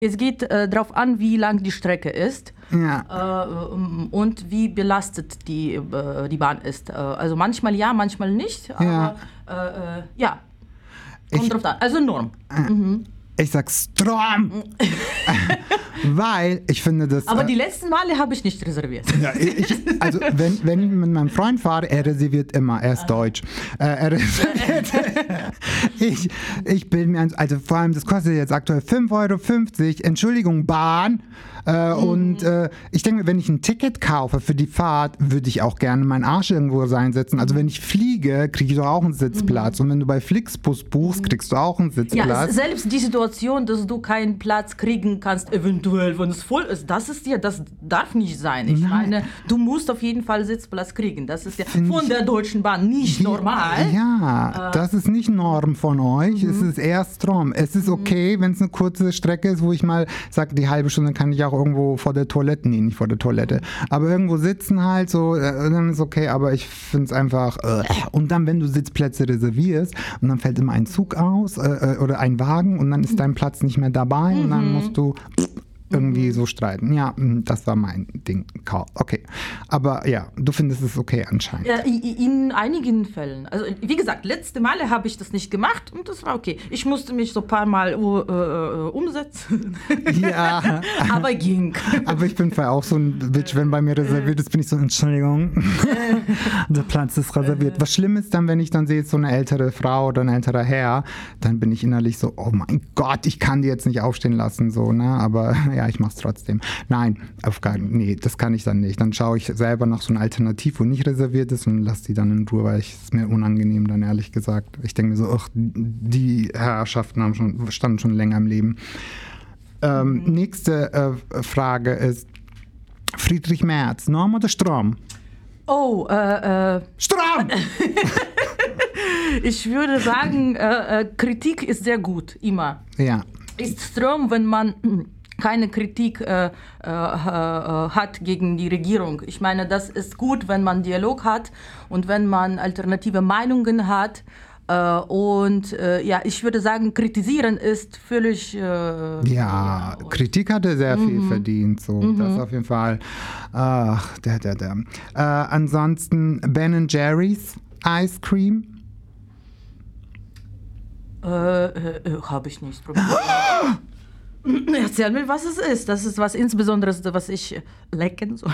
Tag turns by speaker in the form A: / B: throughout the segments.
A: Es geht darauf an, wie lang die Strecke ist und wie belastet die Bahn ist. Also manchmal ja, manchmal nicht. Aber kommt drauf an. Also Norm.
B: Ich sag Strom, weil ich finde das...
A: Aber die letzten Male habe ich nicht reserviert.
B: Ja, also wenn ich mit meinem Freund fahre, er reserviert immer, er ist deutsch. Er reserviert. Ich bilde mir ein, also vor allem, das kostet jetzt aktuell 5,50 €, Entschuldigung, Bahn. Und ich denke, wenn ich ein Ticket kaufe für die Fahrt, würde ich auch gerne meinen Arsch irgendwo reinsetzen. Also wenn ich fliege, kriege ich doch auch einen Sitzplatz. Und wenn du bei Flixbus buchst, kriegst du auch einen Sitzplatz.
A: Ja, selbst die Situation, dass du keinen Platz kriegen kannst, eventuell, wenn es voll ist, das darf nicht sein. Ich meine, du musst auf jeden Fall Sitzplatz kriegen. Das ist ja von der Deutschen Bahn nicht normal.
B: Ja, das ist nicht Norm von euch. Es ist eher Strom. Es ist okay, wenn es eine kurze Strecke ist, wo ich mal sage, die halbe Stunde kann ich auch irgendwo vor der Toilette, nee, nicht vor der Toilette, aber irgendwo sitzen halt so, dann ist okay, aber ich finde es einfach, und dann, wenn du Sitzplätze reservierst und dann fällt immer ein Zug aus oder ein Wagen und dann ist dein Platz nicht mehr dabei und dann musst du irgendwie so streiten. Ja, das war mein Ding. Okay. Aber ja, du findest es okay anscheinend.
A: Ja, in einigen Fällen. Also wie gesagt, letzte Male habe ich das nicht gemacht und das war okay. Ich musste mich so ein paar Mal umsetzen.
B: Ja.
A: Aber ging.
B: Aber ich bin auch so ein Bitch, wenn bei mir reserviert ist, bin ich so, Entschuldigung, der Platz ist reserviert. Was schlimm ist dann, wenn ich dann sehe, so eine ältere Frau oder ein älterer Herr, dann bin ich innerlich so, oh mein Gott, ich kann die jetzt nicht aufstehen lassen, so, ne, aber ja, ich mach's trotzdem. Nein, nee, das kann ich dann nicht. Dann schaue ich selber nach so einer Alternative, wo nicht reserviert ist und lasse die dann in Ruhe, weil es ist mir unangenehm dann, ehrlich gesagt. Ich denke mir so, die Herrschaften standen schon länger im Leben. Nächste Frage ist, Friedrich Merz, Norm oder Strom?
A: Oh,
B: Strom!
A: Ich würde sagen, Kritik ist sehr gut, immer.
B: Ja.
A: Ist Strom, wenn man keine Kritik hat gegen die Regierung. Ich meine, das ist gut, wenn man Dialog hat und wenn man alternative Meinungen hat. Ich würde sagen, kritisieren ist völlig...
B: Kritik hat er sehr viel verdient. So. Das auf jeden Fall. Ansonsten Ben & Jerry's Ice Cream.
A: Habe ich nicht probiert. Erzähl mir, was es ist. Das ist was Insbesonderes, was ich lecken soll.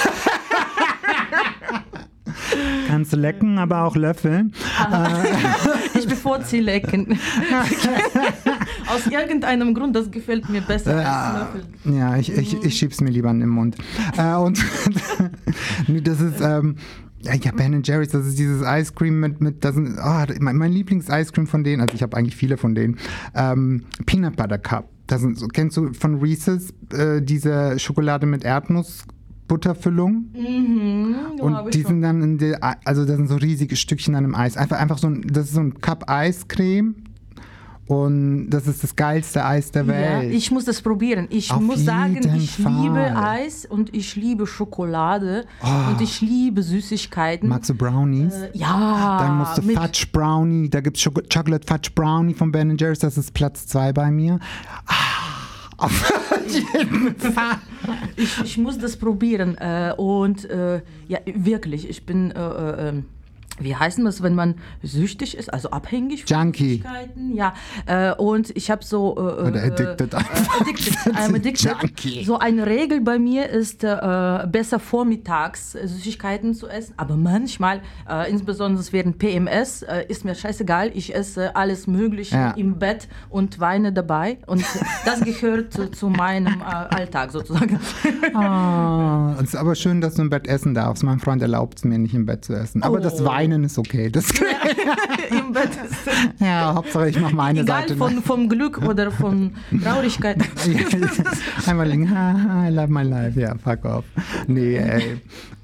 B: Kannst du lecken, aber auch löffeln.
A: Ich bevorzuge lecken. Aus irgendeinem Grund, das gefällt mir besser als löffeln.
B: Ja, ich schieb's mir lieber in den Mund. Und das ist... Ja, Ben & Jerry's, das ist dieses Ice Cream mein Lieblings-Ice Cream von denen, also ich habe eigentlich viele von denen, Peanut Butter Cup. Kennst du von Reese's diese Schokolade mit Erdnussbutterfüllung? Und die sind dann das sind so riesige Stückchen an dem Eis. Einfach das ist so ein Cup Eiscreme. Und das ist das geilste Eis der Welt.
A: Ja, ich muss das probieren. Ich muss sagen, ich liebe Eis und ich liebe Schokolade und ich liebe Süßigkeiten.
B: Magst du Brownies?
A: Ja.
B: Dann musst du Fudge Brownie, da gibt es Chocolate Fudge Brownie von Ben & Jerry's, das ist Platz 2 bei mir. Auf jeden Fall.
A: Ich muss das probieren. Wirklich, ich bin... wie heißt das, wenn man süchtig ist, also abhängig von
B: Junkie.
A: Süßigkeiten? Ja, und ich habe so...
B: Oder addicted einfach.
A: I'm addicted.
B: Junkie.
A: So eine Regel bei mir ist, besser vormittags Süßigkeiten zu essen, aber manchmal, insbesondere während PMS, ist mir scheißegal, ich esse alles Mögliche im Bett und weine dabei und das gehört zu meinem Alltag sozusagen.
B: Es ist aber schön, dass du im Bett essen darfst. Mein Freund erlaubt es mir nicht im Bett zu essen, aber das Weinen ist okay. Das
A: im Bett ist
B: Hauptsache ich mache meine
A: egal
B: Seite.
A: Vom Glück oder von Traurigkeit.
B: Einmal liegen, I love my life, ja, fuck off. Nee, ey.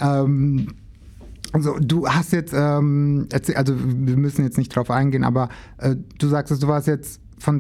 B: Also du hast jetzt, also wir müssen jetzt nicht drauf eingehen, aber du sagst, dass du warst jetzt von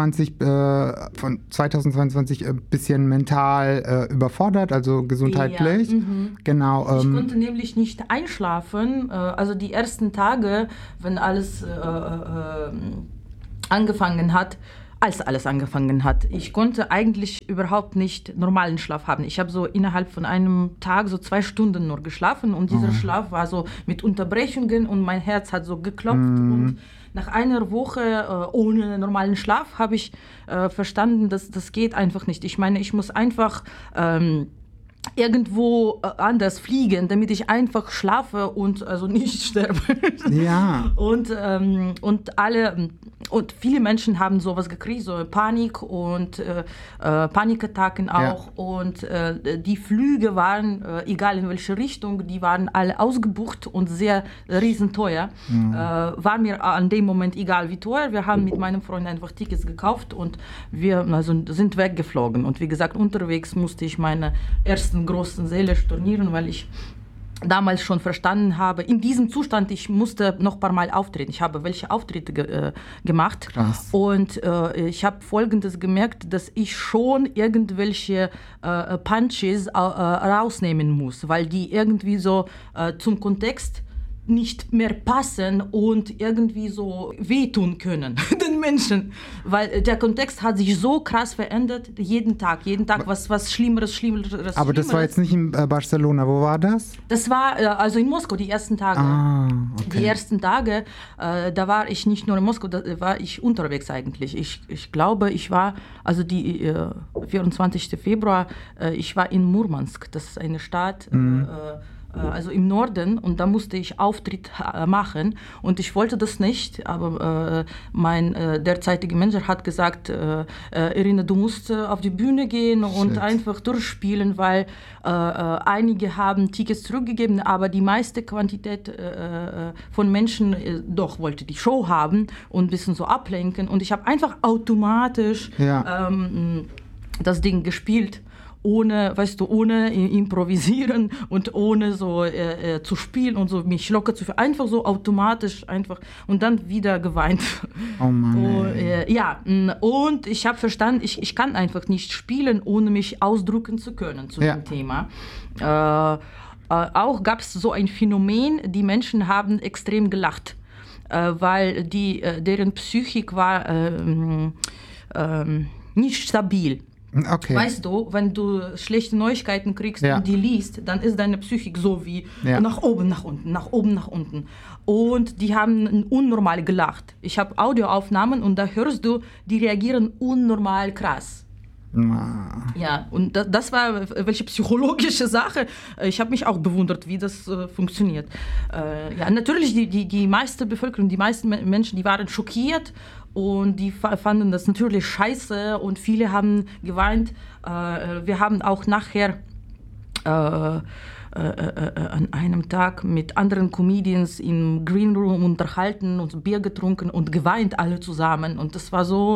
B: 2022 ein bisschen mental überfordert, also gesundheitlich.
A: Ja,
B: genau.
A: Ich konnte nämlich nicht einschlafen. Also die ersten Tage, wenn alles angefangen hat, als alles angefangen hat. Ich konnte eigentlich überhaupt nicht normalen Schlaf haben. Ich habe so innerhalb von einem Tag so 2 Stunden nur geschlafen und dieser Schlaf war so mit Unterbrechungen und mein Herz hat so geklopft und nach einer Woche ohne normalen Schlaf habe ich verstanden, dass das geht einfach nicht. Ich meine, ich muss einfach irgendwo anders fliegen, damit ich einfach schlafe und also nicht sterbe.
B: Ja.
A: Und viele Menschen haben sowas gekriegt, so Panik und Panikattacken auch. Ja. Und die Flüge waren, egal in welche Richtung, die waren alle ausgebucht und sehr riesenteuer. War mir an dem Moment egal wie teuer. Wir haben mit meinem Freund einfach Tickets gekauft und wir sind weggeflogen. Und wie gesagt, unterwegs musste ich meine ersten großen Säle stornieren, weil ich damals schon verstanden habe, in diesem Zustand, ich musste noch ein paar Mal auftreten. Ich habe welche Auftritte gemacht.
B: Krass.
A: Und ich habe Folgendes gemerkt, dass ich schon irgendwelche Punches rausnehmen muss, weil die irgendwie so zum Kontext nicht mehr passen und irgendwie so wehtun können den Menschen, weil der Kontext hat sich so krass verändert, jeden Tag was Schlimmeres.
B: Aber das war jetzt nicht in Barcelona, wo war das?
A: Das war also in Moskau, die ersten Tage.
B: Okay.
A: Die ersten Tage, da war ich nicht nur in Moskau, da war ich unterwegs eigentlich. Ich glaube, ich war, also die 24. Februar, ich war in Murmansk, das ist eine Stadt, also im Norden, und da musste ich Auftritt machen und ich wollte das nicht, aber mein derzeitiger Manager hat gesagt, Irina, du musst auf die Bühne gehen und einfach durchspielen, weil einige haben Tickets zurückgegeben, aber die meiste Quantität von Menschen doch wollte die Show haben und ein bisschen so ablenken und ich habe einfach automatisch das Ding gespielt. Ohne improvisieren und ohne so zu spielen und so mich locker zu fühlen. Einfach so automatisch und dann wieder geweint.
B: Oh Mann.
A: Und ich habe verstanden, ich kann einfach nicht spielen, ohne mich ausdrücken zu können zu dem Thema. Auch gab es so ein Phänomen, die Menschen haben extrem gelacht, weil deren Psychik war nicht stabil.
B: Okay.
A: Weißt du, wenn du schlechte Neuigkeiten kriegst und die liest, dann ist deine Psychik so wie nach oben, nach unten, nach oben, nach unten. Und die haben unnormal gelacht. Ich habe Audioaufnahmen und da hörst du, die reagieren unnormal krass. Ja, und das war welche psychologische Sache. Ich habe mich auch bewundert, wie das funktioniert. Natürlich, die meiste Bevölkerung, die meisten Menschen, die waren schockiert und die fanden das natürlich scheiße und viele haben geweint. Wir haben auch nachher an einem Tag mit anderen Comedians im Green Room unterhalten und Bier getrunken und geweint alle zusammen. Und das war so...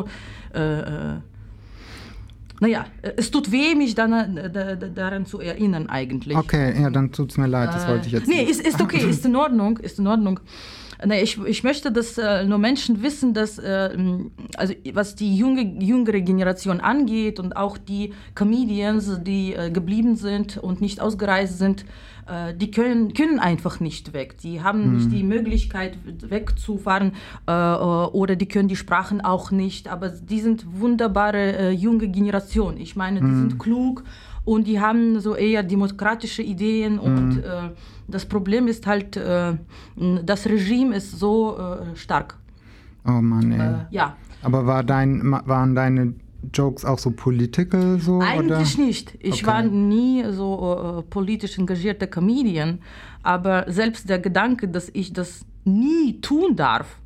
A: es tut weh, mich daran zu erinnern eigentlich.
B: Okay, ja, dann tut's mir leid, das wollte ich jetzt nicht.
A: Ist okay, ist in Ordnung. Ich möchte, dass nur Menschen wissen, dass, also was die jüngere Generation angeht und auch die Comedians, die geblieben sind und nicht ausgereist sind, die können einfach nicht weg. Die haben nicht die Möglichkeit, wegzufahren oder die können die Sprachen auch nicht. Aber die sind wunderbare junge Generation. Ich meine, die sind klug und die haben so eher demokratische Ideen und das Problem ist halt, das Regime ist so stark.
B: Oh Mann, ey.
A: Ja.
B: Aber waren deine Jokes auch so political so?
A: Eigentlich
B: oder?
A: nicht. Ich war nie so politisch engagierter Comedian, aber selbst der Gedanke, dass ich das nie tun darf,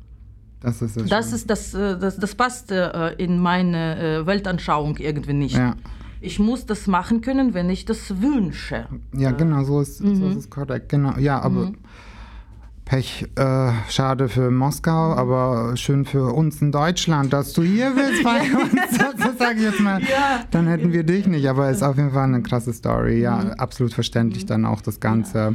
A: das passt in meine Weltanschauung irgendwie nicht. Ja. Ich muss das machen können, wenn ich das wünsche.
B: Ja, genau, so ist es korrekt. Genau, ja, aber Pech, schade für Moskau, aber schön für uns in Deutschland, dass du hier bist bei uns, das sage ich jetzt mal. Ja. Dann hätten wir dich nicht, aber ist auf jeden Fall eine krasse Story. Ja, absolut verständlich dann auch das Ganze.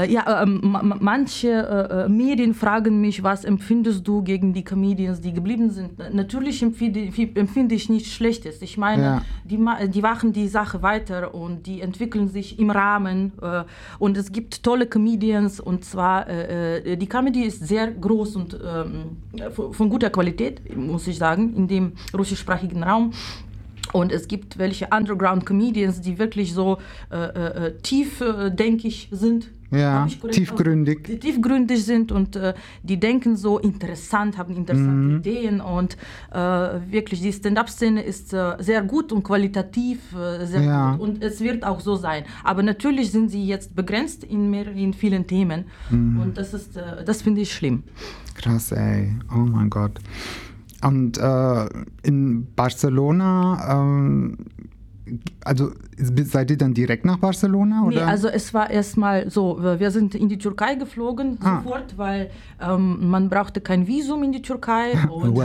A: Manche Medien fragen mich, was empfindest du gegen die Comedians, die geblieben sind? Natürlich empfinde ich nichts Schlechtes. Ich meine, die machen die Sache weiter und die entwickeln sich im Rahmen und es gibt tolle Comedians und zwar die Comedy ist sehr groß und von guter Qualität, muss ich sagen, in dem russischsprachigen Raum. Und es gibt welche Underground-Comedians, die wirklich so tiefdenkig sind.
B: Ja, tiefgründig.
A: Tiefgründig sind und die denken so interessant, haben interessante Ideen und wirklich die Stand-up-Szene ist sehr gut und qualitativ sehr gut und es wird auch so sein. Aber natürlich sind sie jetzt begrenzt in vielen Themen und das finde ich schlimm.
B: Krass, ey. Oh mein Gott. Und in Barcelona, also seid ihr dann direkt nach Barcelona? Oder?
A: Nee, also es war erstmal so, wir sind in die Türkei geflogen sofort, weil man brauchte kein Visum in die Türkei. Und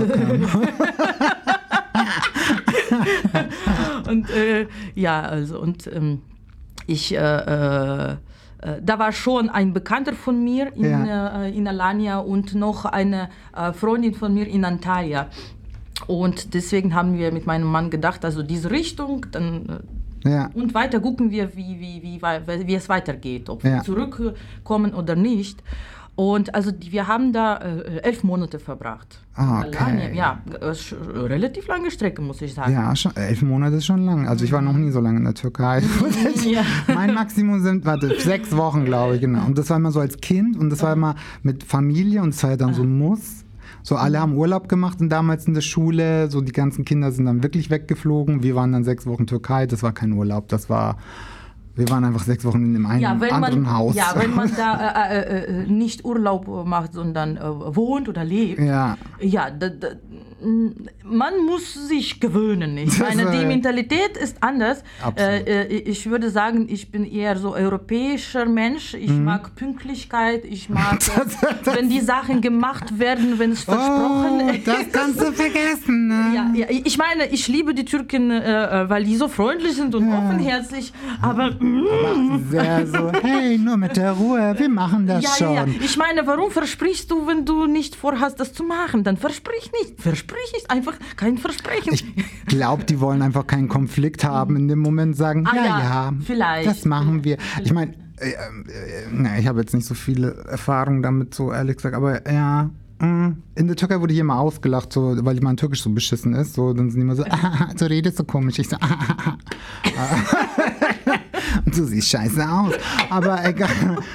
A: und ich da war schon ein Bekannter von mir in Alanya und noch eine Freundin von mir in Antalya. Und deswegen haben wir mit meinem Mann gedacht, also diese Richtung, dann und weiter gucken wir, wie es weitergeht, ob wir zurückkommen oder nicht. Und also wir haben da 11 Monate verbracht.
B: Ah, okay.
A: Ja, relativ lange Strecke, muss ich sagen.
B: Ja, schon, 11 Monate ist schon lang. Also ich war noch nie so lange in der Türkei. Mein Maximum sind, 6 Wochen, glaube ich, genau. Und das war immer so als Kind und das war immer mit Familie und das war ja dann so ein Muss. So, alle haben Urlaub gemacht und damals in der Schule, so die ganzen Kinder sind dann wirklich weggeflogen. Wir waren dann 6 Wochen Türkei, das war kein Urlaub, wir waren einfach 6 Wochen in einem anderen Haus.
A: Ja, wenn man da nicht Urlaub macht, sondern wohnt oder lebt, man muss sich gewöhnen. Ich meine, die Mentalität ist anders. Ich würde sagen, ich bin eher so europäischer Mensch. Ich mag Pünktlichkeit. Ich mag, wenn die Sachen gemacht werden, wenn es versprochen ist.
B: Das kannst du vergessen. Ne?
A: Ja, ich meine, ich liebe die Türken, weil die so freundlich sind und offenherzig. Aber
B: sehr so, hey, nur mit der Ruhe, wir machen das schon. Ja.
A: Ich meine, warum versprichst du, wenn du nicht vorhast, das zu machen? Dann versprich nicht. Versprich einfach kein Versprechen.
B: Ich glaube, die wollen einfach keinen Konflikt haben, in dem Moment sagen,
A: vielleicht.
B: Das machen wir. Ich meine, ich habe jetzt nicht so viele Erfahrungen damit, so ehrlich gesagt, aber ja, in der Türkei wurde ich immer ausgelacht, so, weil mein Türkisch so beschissen ist. So, dann sind die immer so, du redest so komisch. Ich so, und du siehst scheiße aus. Aber egal.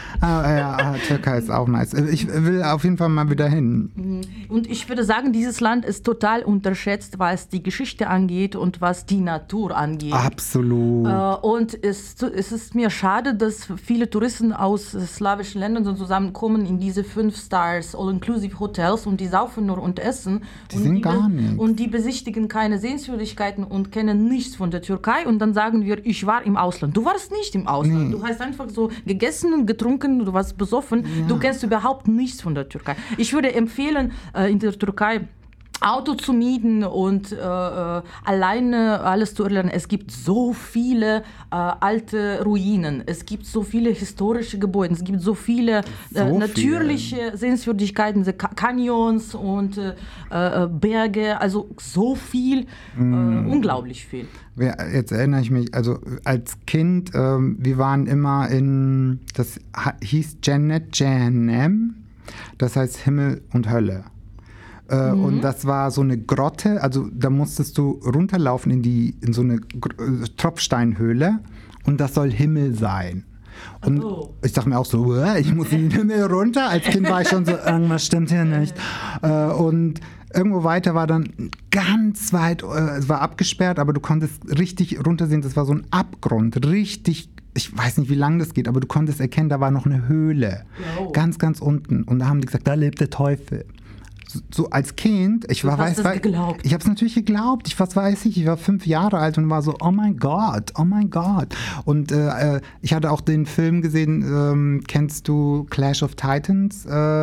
B: Türkei ist auch nice. Ich will auf jeden Fall mal wieder hin.
A: Und ich würde sagen, dieses Land ist total unterschätzt, was die Geschichte angeht und was die Natur angeht.
B: Absolut.
A: Und es ist mir schade, dass viele Touristen aus slawischen Ländern so zusammenkommen in diese 5-Stars All-Inclusive-Hotels und die saufen nur und essen.
B: Die sind gar nichts.
A: Und die besichtigen keine Sehenswürdigkeiten und kennen nichts von der Türkei. Und dann sagen wir, ich war im Ausland. Du warst nicht im Ausland. Nee. Du hast einfach so gegessen und getrunken, du warst besoffen. Ja. Du kennst überhaupt nichts von der Türkei. Ich würde empfehlen, in der Türkei Auto zu mieten und alleine alles zu erlernen. Es gibt so viele alte Ruinen, es gibt so viele historische Gebäude, es gibt so viele natürliche Sehenswürdigkeiten, Canyons und Berge, also so viel, unglaublich viel.
B: Jetzt erinnere ich mich, also als Kind, wir waren immer das hieß Cennet Cehennem, das heißt Himmel und Hölle. Und das war so eine Grotte, also da musstest du runterlaufen in so eine Tropfsteinhöhle und das soll Himmel sein. Und ich dachte mir auch so, ich muss in den Himmel runter. Als Kind war ich schon so, irgendwas stimmt hier nicht. Und irgendwo weiter war dann ganz weit, es war abgesperrt, aber du konntest richtig runtersehen, das war so ein Abgrund, richtig. Ich weiß nicht, wie lange das geht, aber du konntest erkennen, da war noch eine Höhle. Oh. Ganz, ganz unten. Und da haben die gesagt, da lebt der Teufel. So als Kind, ich habe es natürlich geglaubt, ich war 5 Jahre alt und war so, oh mein Gott. Und ich hatte auch den Film gesehen, kennst du Clash of Titans,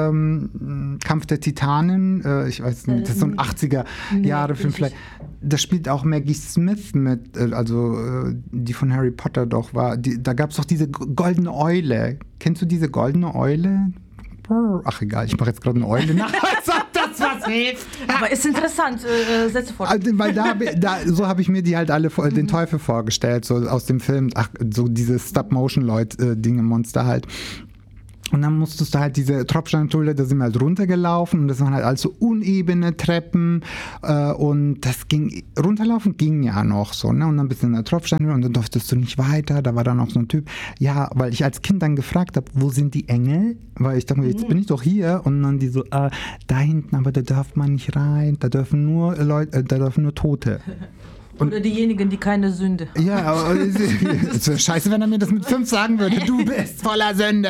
B: Kampf der Titanen, ich weiß nicht, das ist so ein 80er-Jahre-Film vielleicht. Da spielt auch Maggie Smith mit, die von Harry Potter doch war, da gab es doch diese goldene Eule. Kennst du diese goldene Eule? Ach egal, ich mache jetzt gerade eine Eule nach. Das was hilft.
A: Aber ist interessant, Sätze vor.
B: Also, weil so habe ich mir die halt alle den Teufel vorgestellt, so aus dem Film, so diese Stop-Motion-Leute, Dinge, Monster halt. Und dann musstest du halt diese Tropfsteinschule, da sind wir halt runtergelaufen und das waren halt also unebene Treppen und das runterlaufen ging ja noch so, ne? Und dann bist du in der Tropfsteinschule und dann durftest du nicht weiter, da war dann auch so ein Typ, ja, weil ich als Kind dann gefragt habe, wo sind die Engel? Weil ich dachte, jetzt bin ich doch hier und dann die so, da hinten, aber da darf man nicht rein, da dürfen nur Leute, da dürfen nur Tote.
A: Oder diejenigen, die keine Sünde haben.
B: Ja, aber es wäre scheiße, wenn er mir das mit 5 sagen würde. Du bist voller Sünde.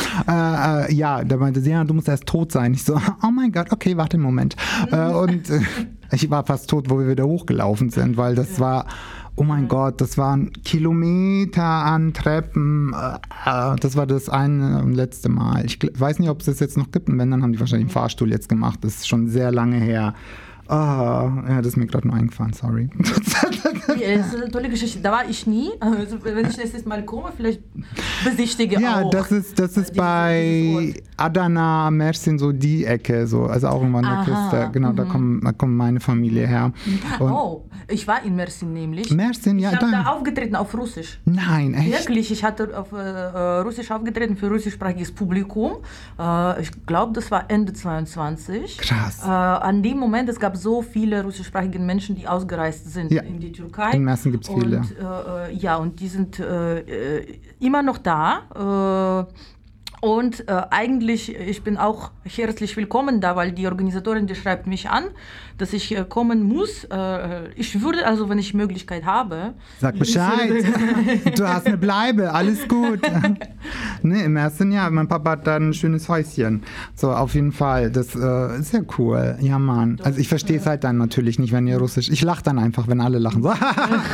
B: Ja, da meinte sie, ja, du musst erst tot sein. Ich so, oh mein Gott, okay, warte einen Moment. Und ich war fast tot, wo wir wieder hochgelaufen sind, weil das war, oh mein Gott, das waren Kilometer an Treppen. Das war das eine und letzte Mal. Ich weiß nicht, ob es das jetzt noch gibt. Und wenn, dann haben die wahrscheinlich einen Fahrstuhl jetzt gemacht. Das ist schon sehr lange her. Ja, das ist mir gerade nur eingefallen, sorry.
A: Ja, das ist eine tolle Geschichte. Da war ich nie. Also, wenn ich nächstes Mal komme, vielleicht besichtige
B: ja,
A: auch.
B: Ja, das ist bei Adana, Mersin, so die Ecke, so, also auch irgendwann an der Küste. Genau, da kommt meine Familie her.
A: Und ich war in Mersin nämlich.
B: Mersin, ja.
A: Ich habe da aufgetreten auf Russisch.
B: Nein, echt?
A: Wirklich, ich hatte auf Russisch aufgetreten für russischsprachiges Publikum. Ich glaube, das war Ende 22.
B: Krass.
A: An dem Moment, es gab so viele russischsprachige Menschen, die ausgereist sind in die Türkei.
B: In Mersin gibt es viele.
A: Ja, und die sind immer noch da. Und eigentlich, ich bin auch herzlich willkommen da, weil die Organisatorin, die schreibt mich an, dass ich kommen muss. Ich würde, also wenn ich Möglichkeit habe...
B: Sag Bescheid, du hast eine Bleibe, alles gut. Ne, im ersten Jahr, mein Papa hat da ein schönes Häuschen. So, auf jeden Fall, das ist sehr cool. Ja, Mann. Also ich verstehe es halt dann natürlich nicht, wenn ihr Russisch... Ich lache dann einfach, wenn alle lachen. So,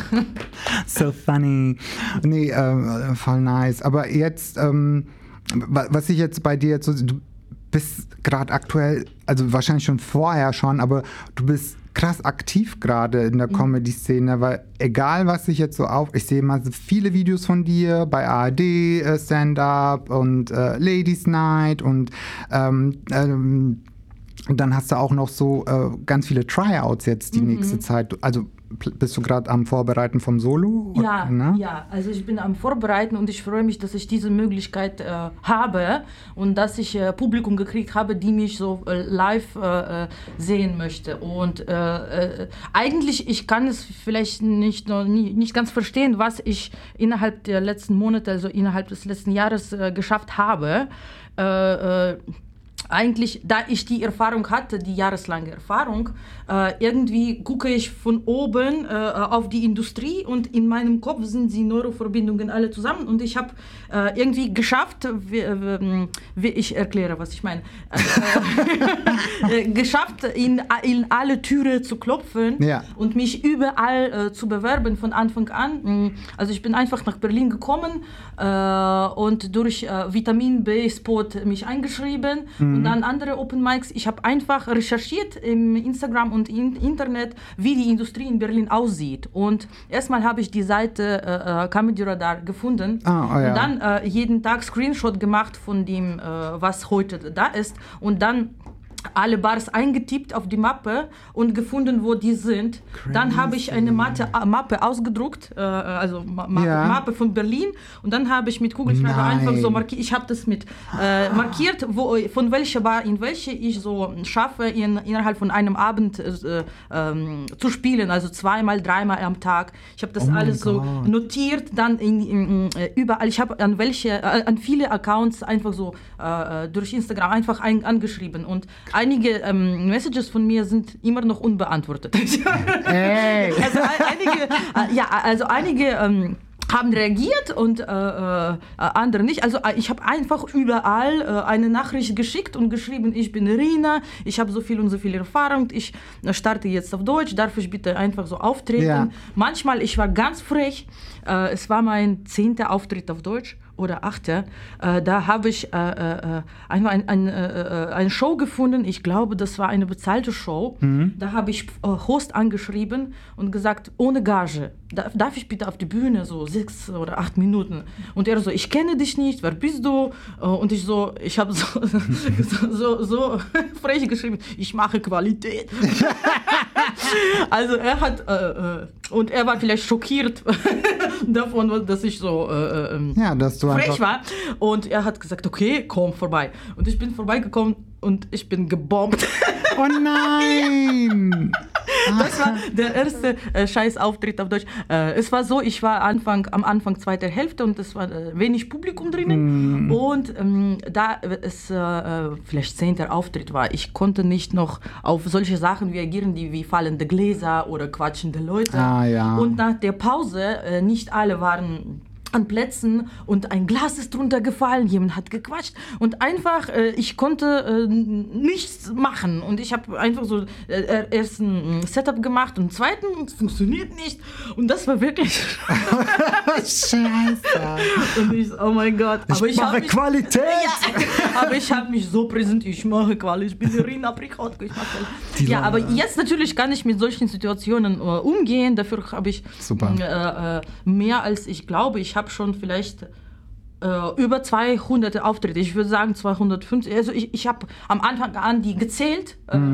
B: so funny. Nee, voll nice. Aber jetzt... was ich jetzt bei dir jetzt so, du bist gerade aktuell, also wahrscheinlich schon vorher schon, aber du bist krass aktiv gerade in der Comedy-Szene, weil egal was ich jetzt so ich sehe mal viele Videos von dir bei ARD, Stand-Up und Ladies Night und dann hast du auch noch so ganz viele Tryouts jetzt die nächste Zeit, also bist du gerade am Vorbereiten vom Solo?
A: Ja, ne? Ja, also ich bin am Vorbereiten und ich freue mich, dass ich diese Möglichkeit habe und dass ich Publikum gekriegt habe, die mich so live sehen möchte. Und eigentlich, ich kann es vielleicht nicht ganz verstehen, was ich innerhalb der letzten Monate, also innerhalb des letzten Jahres geschafft habe. Eigentlich, da ich die Erfahrung hatte, die jahreslange Erfahrung, irgendwie gucke ich von oben auf die Industrie und in meinem Kopf sind die Neuroverbindungen alle zusammen und ich habe irgendwie geschafft, wie ich erkläre, was ich meine, geschafft, in alle Türen zu klopfen und mich überall zu bewerben von Anfang an. Also ich bin einfach nach Berlin gekommen und durch Vitamin B-Spot mich eingeschrieben. Und dann andere Open Mics. Ich habe einfach recherchiert im Instagram und im Internet, wie die Industrie in Berlin aussieht. Und erstmal habe ich die Seite Comedy Radar gefunden. Und dann jeden Tag Screenshot gemacht von dem, was heute da ist. Und dann alle Bars eingetippt auf die Mappe und gefunden, wo die sind. Crazy. Dann habe ich eine Mappe ausgedruckt, also Mappe von Berlin. Und dann habe ich mit Kugelschreiber einfach so markiert. Ich habe das mit markiert, von welcher Bar in welche ich so schaffe, innerhalb von einem Abend zu spielen. Also 2-mal, 3-mal am Tag. Ich habe das alles so notiert, dann überall. Ich habe an viele Accounts einfach so durch Instagram einfach angeschrieben. Und einige Messages von mir sind immer noch unbeantwortet.
B: Hey.
A: Also einige haben reagiert und andere nicht. Also ich habe einfach überall eine Nachricht geschickt und geschrieben, ich bin Irina, ich habe so viel und so viel Erfahrung, ich starte jetzt auf Deutsch, darf ich bitte einfach so auftreten? Ja. Manchmal, ich war ganz frech, es war mein 10. Auftritt auf Deutsch oder 8. Da habe ich einfach eine Show gefunden, ich glaube, das war eine bezahlte Show. Da habe ich Host angeschrieben und gesagt, ohne Gage. darf ich bitte auf die Bühne, so 6 oder 8 Minuten? Und er so, ich kenne dich nicht, wer bist du? Und ich habe so frech geschrieben, ich mache Qualität. Also er hat, und er war vielleicht schockiert davon, dass ich so
B: dass du
A: frech war. Und er hat gesagt, okay, komm vorbei. Und ich bin vorbeigekommen und ich bin gebombt.
B: Oh nein!
A: Das war der erste Scheiß-Auftritt auf Deutsch. Es war so, ich war am Anfang zweiter Hälfte und es war wenig Publikum drinnen. Und da es vielleicht 10. Auftritt war, ich konnte nicht noch auf solche Sachen reagieren, wie fallende Gläser oder quatschende Leute. Und nach der Pause, nicht alle waren an Plätzen und ein Glas ist drunter gefallen, jemand hat gequatscht und einfach, ich konnte nichts machen und ich habe einfach so erst ein Setup gemacht und einen zweiten und es funktioniert nicht und das war wirklich
B: Scheiße.
A: Und ich, oh mein Gott.
B: Ich mache Qualität.
A: Ja, aber ich habe mich so präsentiert, ich mache Qualität, ich bin Irina Prichotko, ich mache Qualität. Ja, aber jetzt natürlich kann ich mit solchen Situationen umgehen, dafür habe ich mehr als ich glaube, ich habe schon vielleicht über 200 Auftritte, ich würde sagen 250, also ich habe am Anfang an die gezählt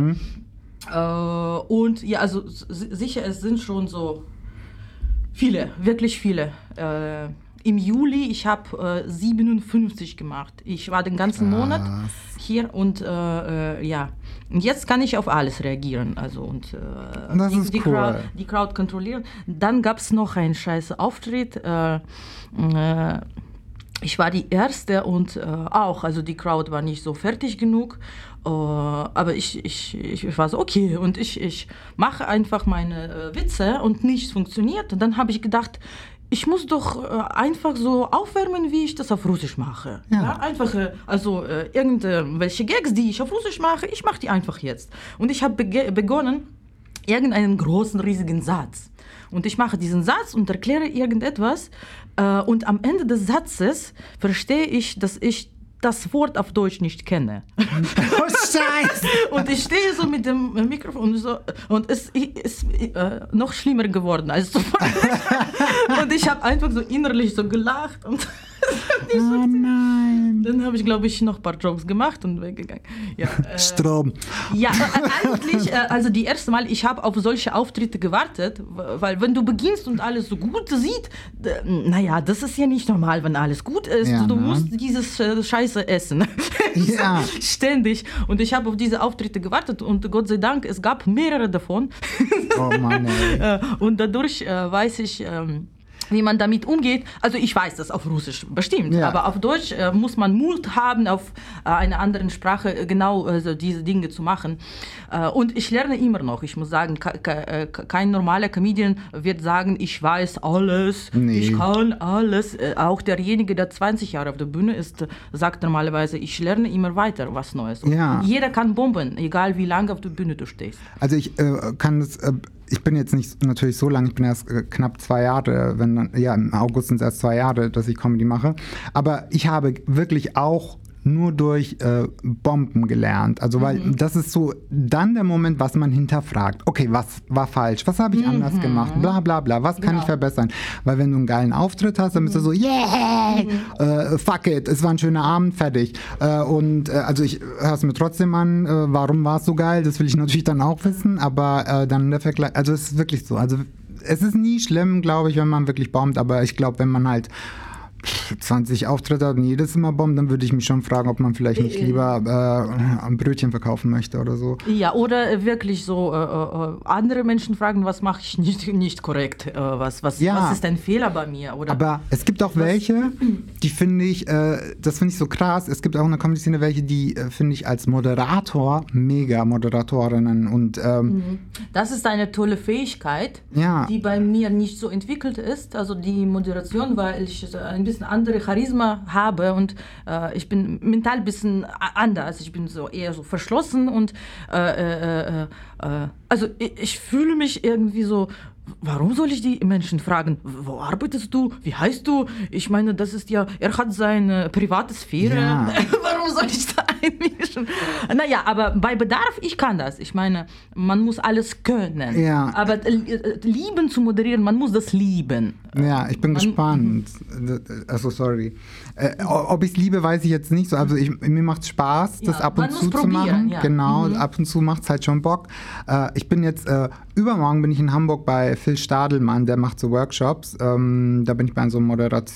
A: und ja, also sicher, es sind schon so viele, wirklich viele. Im Juli, ich habe 57 gemacht. Ich war den ganzen Monat hier und ja. Und jetzt kann ich auf alles reagieren. Also und
B: das ist cool.
A: Die Crowd kontrollieren. Dann gab es noch einen scheiß Auftritt. Ich war die Erste und auch, also die Crowd war nicht so fertig genug. Aber ich war so, okay, und ich mache einfach meine Witze und nichts funktioniert. Und dann habe ich gedacht, ich muss doch einfach so aufwärmen, wie ich das auf Russisch mache. Ja, einfach, irgendwelche Gags, die ich auf Russisch mache, ich mache die einfach jetzt. Und ich habe begonnen, irgendeinen großen, riesigen Satz. Und ich mache diesen Satz und erkläre irgendetwas. Und am Ende des Satzes verstehe ich, dass ich das Wort auf Deutsch nicht kenne.
B: Oh, Scheiße!
A: Und ich stehe so mit dem Mikrofon so, und es ist noch schlimmer geworden als zuvor. Und ich habe einfach so innerlich so gelacht und
B: oh nein.
A: Dann habe ich, glaube ich, noch ein paar Jokes gemacht und weggegangen. Ja,
B: Strom.
A: Ja, eigentlich, also die erste Mal, ich habe auf solche Auftritte gewartet, weil wenn du beginnst und alles so gut sieht, naja, das ist ja nicht normal, wenn alles gut ist. Ja, du musst dieses Scheiße essen.
B: Ja.
A: Ständig. Und ich habe auf diese Auftritte gewartet und Gott sei Dank, es gab mehrere davon.
B: Oh Mann, ey.
A: Und dadurch weiß ich, wie man damit umgeht. Also ich weiß das auf Russisch bestimmt, aber auf Deutsch muss man Mut haben, auf einer anderen Sprache genau diese Dinge zu machen. Und ich lerne immer noch. Ich muss sagen, kein normaler Comedian wird sagen, ich weiß alles, ich kann alles. Auch derjenige, der 20 Jahre auf der Bühne ist, sagt normalerweise, ich lerne immer weiter was Neues.
B: Ja.
A: Jeder kann bomben, egal wie lange auf der Bühne du stehst.
B: Also ich kann das... Ich bin jetzt nicht natürlich so lange, ich bin erst knapp 2 Jahre, im August sind es erst 2 Jahre, dass ich Comedy mache. Aber ich habe wirklich auch nur durch Bomben gelernt. Also weil das ist so dann der Moment, was man hinterfragt. Okay, was war falsch? Was habe ich anders gemacht? Bla bla bla. Was kann ich verbessern? Weil wenn du einen geilen Auftritt hast, dann bist du so, fuck it, es war ein schöner Abend, fertig. Also ich höre es mir trotzdem an, warum war es so geil? Das will ich natürlich dann auch wissen, aber dann der Vergleich, also es ist wirklich so. Also es ist nie schlimm, glaube ich, wenn man wirklich bombt, aber ich glaube, wenn man halt 20 Auftritte hat und jedes immer bombt, dann würde ich mich schon fragen, ob man vielleicht nicht lieber ein Brötchen verkaufen möchte oder so.
A: Ja, oder wirklich so andere Menschen fragen, was mache ich nicht korrekt? Was ist ein Fehler bei mir? Oder
B: aber es gibt auch welche, die finde ich, das finde ich so krass, es gibt auch in der Comedy-Szene welche, die finde ich als Moderator, mega Moderatorinnen und
A: das ist eine tolle Fähigkeit, die bei mir nicht so entwickelt ist, also die Moderation, weil ich ein bisschen andere Charisma habe und ich bin mental ein bisschen anders. Ich bin so eher so verschlossen und also ich fühle mich irgendwie so, warum soll ich die Menschen fragen, wo arbeitest du, wie heißt du? Ich meine, das ist ja, er hat seine private Sphäre. Ja. Warum soll ich da Naja, aber bei Bedarf, ich kann das. Ich meine, man muss alles können.
B: Ja.
A: Aber lieben zu moderieren, man muss das lieben.
B: Ja, ich bin gespannt. Also, sorry. Ob ich es liebe, weiß ich jetzt nicht so. Also mir macht es Spaß, das ab und zu zu machen. Ja. Genau, ab und zu macht es halt schon Bock. Ich bin jetzt, übermorgen bin ich in Hamburg bei Phil Stadelmann, der macht so Workshops. Da bin ich bei so einem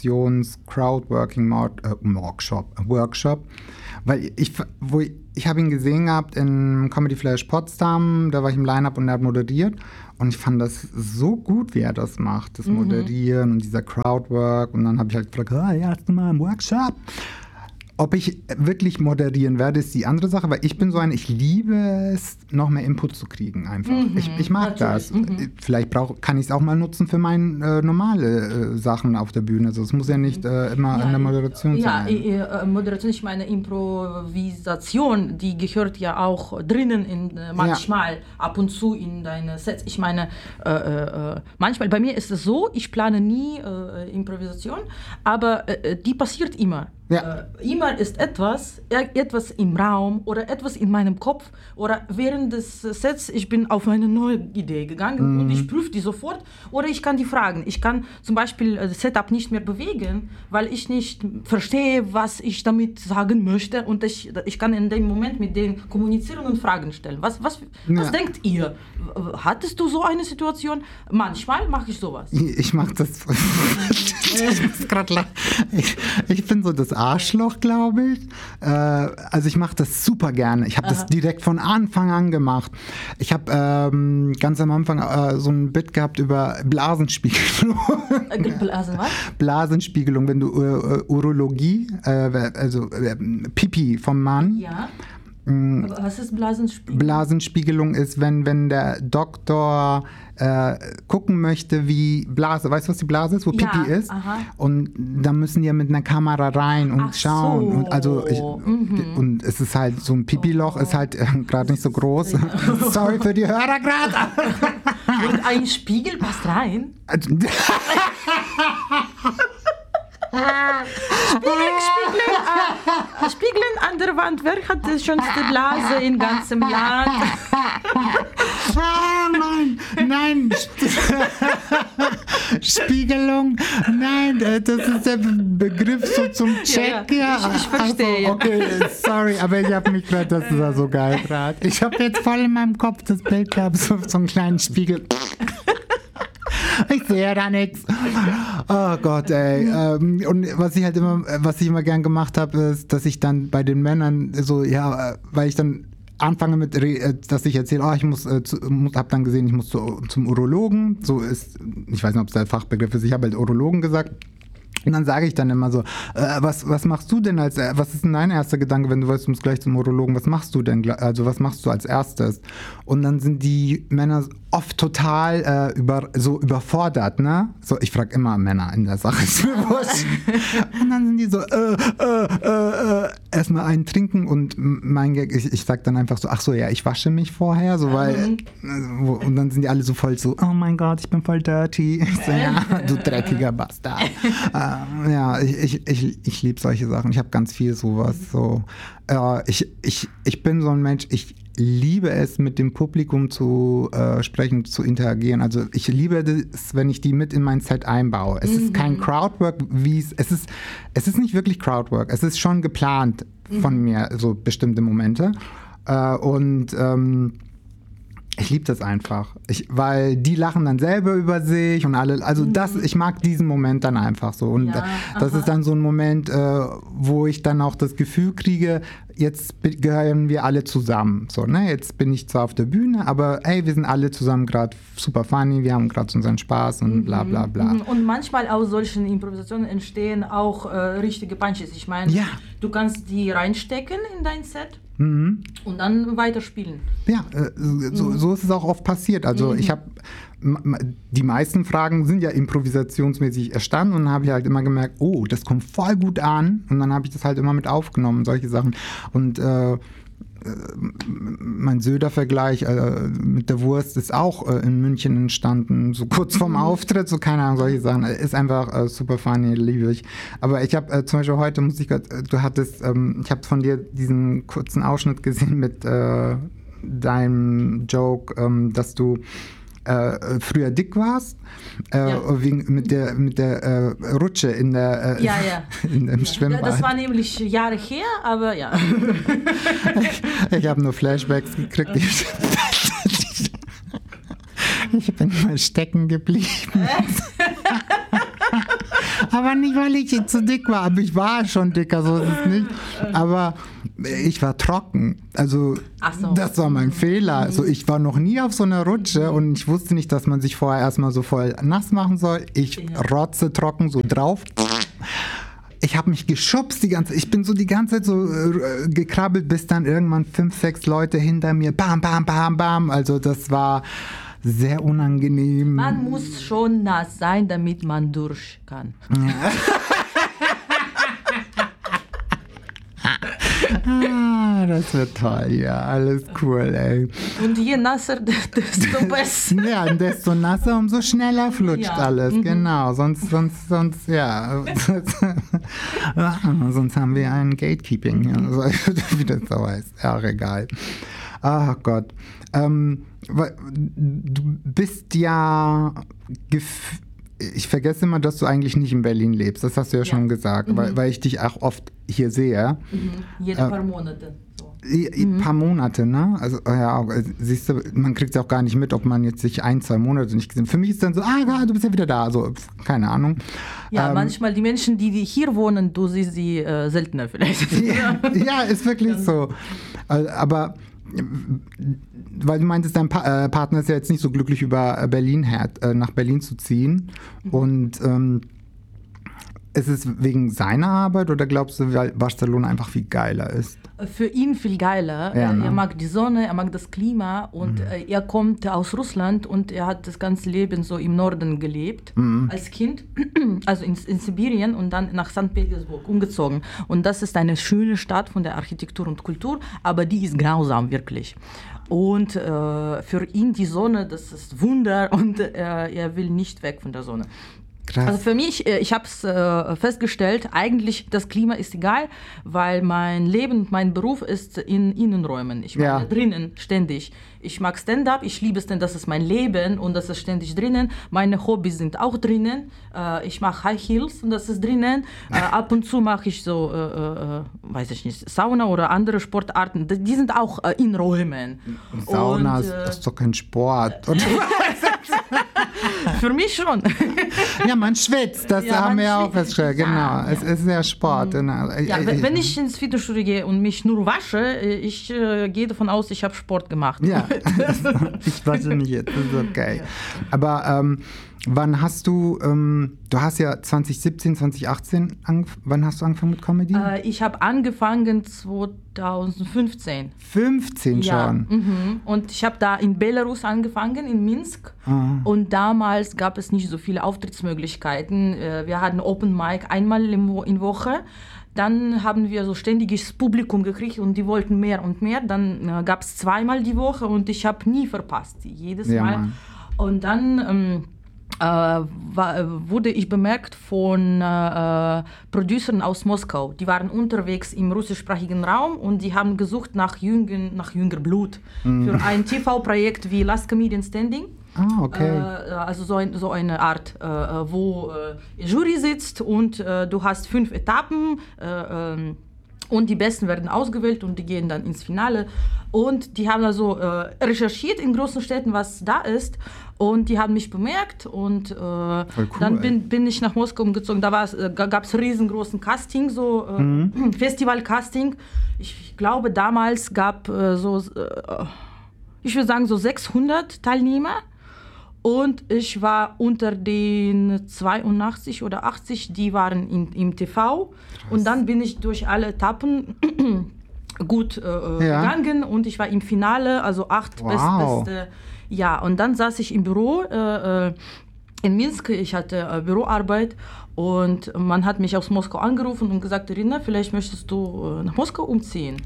B: Moderations-Crowdworking-Workshop. Weil ich habe ihn gesehen gehabt in Comedy Flash Potsdam, da war ich im Line-Up und er hat moderiert. Und ich fand das so gut, wie er das macht, das Moderieren und dieser Crowdwork. Und dann habe ich halt gefragt, erst mal im Workshop. Ob ich wirklich moderieren werde, ist die andere Sache, weil ich bin so ich liebe es, noch mehr Input zu kriegen einfach. Ich mag das. Vielleicht kann ich es auch mal nutzen für meine normale Sachen auf der Bühne. Also es muss ja nicht immer in der Moderation sein.
A: Ja, Moderation, ich meine Improvisation, die gehört ja auch drinnen manchmal ab und zu in deine Sets. Ich meine, manchmal, bei mir ist es so, ich plane nie Improvisation, aber die passiert immer.
B: Ja.
A: Immer ist etwas im Raum oder etwas in meinem Kopf oder während des Sets, ich bin auf eine neue Idee gegangen und ich prüfe die sofort oder ich kann die fragen. Ich kann zum Beispiel das Setup nicht mehr bewegen, weil ich nicht verstehe, was ich damit sagen möchte und ich kann in dem Moment mit denen kommunizieren und Fragen stellen. Was denkt ihr? Hattest du so eine Situation? Manchmal mache ich sowas.
B: Ich mache das. Ich muss gerade lachen. Ich bin so das Arschloch, glaube ich. Also ich mache das super gerne. Ich habe das direkt von Anfang an gemacht. Ich habe ganz am Anfang so ein Bit gehabt über Blasenspiegelung. Blasenspiegelung, wenn du Urologie, also Pipi vom Mann.
A: Ja. Aber was ist Blasenspiegelung?
B: Blasenspiegelung ist, wenn der Doktor gucken möchte, wie Blase, weißt du, was die Blase ist, wo Pipi ist? Aha. Und da müssen die ja mit einer Kamera rein und schauen.
A: So.
B: Und es ist halt so ein Pipi-Loch, ist halt gerade nicht so groß. Sorry für die Hörer gerade.
A: Und ein Spiegel passt rein? Spiegeln an der Wand. Wer hat die schönste Blase im ganzen Land?
B: Nein. Spiegelung, nein, das ist der Begriff so zum Check.
A: Ja, ich verstehe.
B: Also, okay, sorry, aber ich habe mich gerade, das war so geil gerade. Ich habe jetzt voll in meinem Kopf das Bild gehabt, so einen kleinen Spiegel. Ich sehe da nichts. Oh Gott, ey. Und was ich immer gern gemacht habe, ist, dass ich dann bei den Männern so, weil ich dann anfange mit, dass ich erzähle, ich habe dann gesehen, ich muss zum Urologen. So ist, ich weiß nicht, ob es der Fachbegriff ist, ich habe halt Urologen gesagt. Und dann sage ich dann immer so, was machst du denn was ist denn dein erster Gedanke, wenn du weißt, du musst gleich zum Urologen, was machst du denn, also was machst du als erstes? Und dann sind die Männer oft total überfordert, ne? So, ich frage immer Männer in der Sache, ist mir wurscht. Und dann sind die so, erstmal einen trinken und mein Gag, ich sag dann einfach so, ach so, ja, ich wasche mich vorher, so, weil, und dann sind die alle so voll so, oh mein Gott, ich bin voll dirty. Ich so, ja, du dreckiger Bastard. Ja, ich liebe solche Sachen. Ich habe ganz viel sowas. So. Ich bin so ein Mensch, ich liebe es, mit dem Publikum zu sprechen, zu interagieren. Also ich liebe es, wenn ich die mit in mein Set einbaue. Es ist kein Crowdwork, es ist nicht wirklich Crowdwork. Es ist schon geplant von mir, so bestimmte Momente. Ich liebe das einfach, weil die lachen dann selber über sich und alle, also ich mag diesen Moment dann einfach so und das ist dann so ein Moment, wo ich dann auch das Gefühl kriege, jetzt gehören wir alle zusammen, so, ne, jetzt bin ich zwar auf der Bühne, aber hey, wir sind alle zusammen gerade super funny, wir haben gerade unseren Spaß und bla bla bla.
A: Und manchmal aus solchen Improvisationen entstehen auch richtige Punches, ich meine, du kannst die reinstecken in dein Set. Und dann weiterspielen.
B: Ja, so ist es auch oft passiert. Also ich habe, die meisten Fragen sind ja improvisationsmäßig erstanden und dann habe ich halt immer gemerkt, oh, das kommt voll gut an und dann habe ich das halt immer mit aufgenommen, solche Sachen. Und mein Söder-Vergleich mit der Wurst ist auch in München entstanden, so kurz vorm Auftritt, so keine Ahnung, solche Sachen. Ist einfach super funny, liebe ich. Aber ich habe zum Beispiel heute, ich habe von dir diesen kurzen Ausschnitt gesehen mit deinem Joke, dass du früher dick warst, mit der Rutsche in der im Schwimmbad.
A: Das war nämlich Jahre her, aber ja.
B: Ich habe nur Flashbacks gekriegt. Ich bin mal stecken geblieben. Aber nicht, weil ich zu dick war. Aber ich war schon dicker, so ist es nicht. Aber ich war trocken. Also das war mein Fehler. Also ich war noch nie auf so einer Rutsche und ich wusste nicht, dass man sich vorher erstmal so voll nass machen soll. Ich rotze trocken so drauf. Ich habe mich geschubst ich bin so die ganze Zeit so gekrabbelt, bis dann irgendwann 5, 6 Leute hinter mir, bam, bam, bam, bam. Also das war sehr unangenehm.
A: Man muss schon nass sein, damit man durch kann. Ja.
B: Das wird toll, ja, alles cool, ey.
A: Und je nasser, desto besser.
B: Ja, desto nasser, umso schneller flutscht alles, genau. Sonst, ja. Sonst haben wir ein Gatekeeping, wie das so heißt. Ja, egal. Ach Gott. Du bist ja... Ich vergesse immer, dass du eigentlich nicht in Berlin lebst. Das hast du ja schon gesagt, weil ich dich auch oft hier sehe.
A: Jede paar Monate. So.
B: Paar Monate, ne? Also, ja, siehst du, man kriegt es auch gar nicht mit, ob man jetzt sich 1, 2 Monate nicht gesehen hat. Für mich ist dann so, du bist ja wieder da. Also, keine Ahnung.
A: Ja, manchmal die Menschen, die hier wohnen, du siehst sie seltener vielleicht.
B: Ja, ist wirklich so. Aber... Weil du meintest, dein Partner ist ja jetzt nicht so glücklich über nach Berlin zu ziehen. Und ist es wegen seiner Arbeit oder glaubst du, weil Barcelona einfach viel geiler ist?
A: Für ihn viel geiler.
B: Ja, ne?
A: Er mag die Sonne, er mag das Klima und er kommt aus Russland und er hat das ganze Leben so im Norden gelebt als Kind, also in Sibirien und dann nach St. Petersburg umgezogen. Und das ist eine schöne Stadt von der Architektur und Kultur, aber die ist grausam wirklich. Und für ihn die Sonne, das ist Wunder und er will nicht weg von der Sonne. Krass. Also für mich, ich habe es festgestellt, eigentlich das Klima ist egal, weil mein Leben, mein Beruf ist in Innenräumen. Ich mache drinnen ständig. Ich mag Stand-up, ich liebe Stand-up, das ist mein Leben und das ist ständig drinnen. Meine Hobbys sind auch drinnen. Ich mache High Heels und das ist drinnen. Ab und zu mache ich so, weiß ich nicht, Sauna oder andere Sportarten. Die sind auch in Räumen.
B: Sauna ist doch kein Sport.
A: Für mich schon.
B: Ja, man schwitzt, das haben wir ja auch festgestellt, genau. Es ist ja Sport.
A: Ja, wenn ich ins Fitnessstudio gehe und mich nur wasche, ich gehe davon aus, ich habe Sport gemacht.
B: Ja, ich wasche mich jetzt, das ist okay. Ja. Aber wann hast du hast ja 2017, 2018, wann hast du angefangen mit Comedy?
A: Ich habe angefangen 2015.
B: 15 schon?
A: Und ich habe da in Belarus angefangen, in Minsk. Und damals gab es nicht so viele Auftrittsmöglichkeiten. Wir hatten Open Mic einmal in Woche. Dann haben wir so ständiges Publikum gekriegt und die wollten mehr und mehr. Dann gab es 2-mal die Woche und ich habe nie verpasst, jedes Mal. Mann. Und dann wurde ich bemerkt von Producern aus Moskau. Die waren unterwegs im russischsprachigen Raum und die haben gesucht nach jünger Blut für ein TV-Projekt wie Last Comedian Standing.
B: Ah, okay.
A: Also so eine Art, wo Jury sitzt und du hast 5 Etappen und die Besten werden ausgewählt und die gehen dann ins Finale. Und die haben also recherchiert in großen Städten, was da ist. Und die haben mich bemerkt und cool, dann bin ich nach Moskau umgezogen. Da gab es riesengroßen Casting, so Festival-Casting. Ich glaube, damals gab ich würde sagen, so 600 Teilnehmer. Und ich war unter den 82 oder 80, die waren im TV. Krass. Und dann bin ich durch alle Etappen gut gegangen und ich war im Finale, also 8 beste. Ja, und dann saß ich im Büro in Minsk. Ich hatte Büroarbeit und man hat mich aus Moskau angerufen und gesagt, Irina, vielleicht möchtest du nach Moskau umziehen.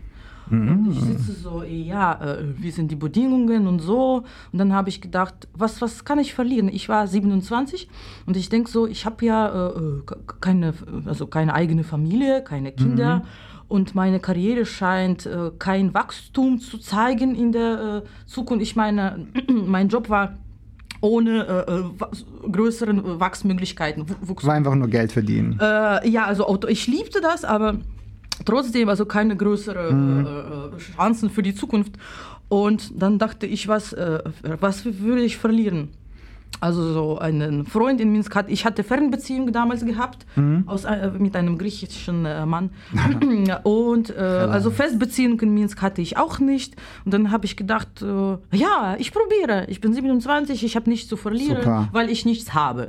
A: Und ich sitze so, wie sind die Bedingungen und so. Und dann habe ich gedacht, was kann ich verlieren? Ich war 27 und ich denke so, ich habe ja keine eigene Familie, keine Kinder. Und meine Karriere scheint kein Wachstum zu zeigen in der Zukunft. Ich meine, mein Job war ohne größeren Wachsmöglichkeiten.
B: War einfach nur Geld verdienen.
A: Ich liebte das, aber trotzdem also keine größeren Chancen für die Zukunft. Und dann dachte ich, was würde ich verlieren? Also so einen Freund in Minsk ich hatte Fernbeziehung damals gehabt mit einem griechischen Mann und also Festbeziehung in Minsk hatte ich auch nicht und dann habe ich gedacht, ich probiere, ich bin 27, ich habe nichts zu verlieren, weil ich nichts habe.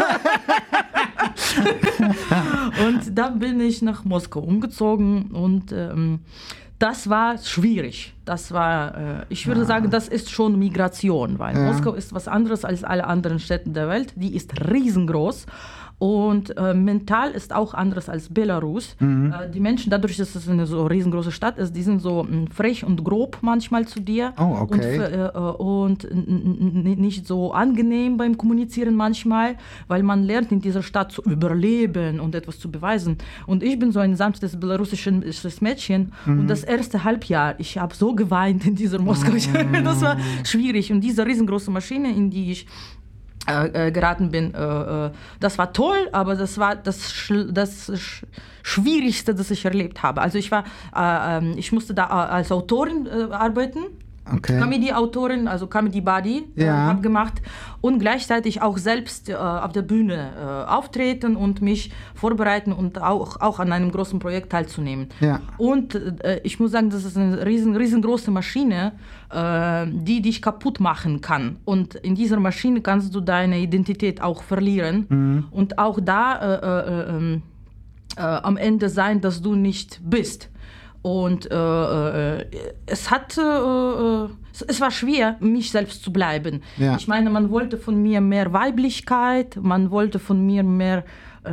A: Und dann bin ich nach Moskau umgezogen und das war schwierig. Das war, ich würde sagen, das ist schon Migration, weil Moskau ist was anderes als alle anderen Städte der Welt. Die ist riesengroß und mental ist auch anders als Belarus. Die Menschen, dadurch, dass es eine so riesengroße Stadt ist, die sind so frech und grob manchmal zu dir.
B: Oh, okay.
A: Und nicht so angenehm beim Kommunizieren manchmal, weil man lernt in dieser Stadt zu überleben und etwas zu beweisen. Und ich bin so ein sanftes belarussisches Mädchen und das erste Halbjahr, ich habe so geweint in dieser Moskau. Das war schwierig. Und diese riesengroße Maschine, in die ich geraten bin, das war toll, aber das war das Schwierigste, das ich erlebt habe. Also ich musste da als Autorin arbeiten.
B: Okay.
A: Comedy-Autorin, also Comedy-Buddy habe gemacht und gleichzeitig auch selbst auf der Bühne auftreten und mich vorbereiten und auch an einem großen Projekt teilzunehmen.
B: Ja.
A: Und ich muss sagen, das ist eine riesengroße Maschine, die dich kaputt machen kann. Und in dieser Maschine kannst du deine Identität auch verlieren und auch da am Ende sein, dass du nicht bist. Und es war schwer, mich selbst zu bleiben. Ja. Ich meine, man wollte von mir mehr Weiblichkeit, man wollte von mir mehr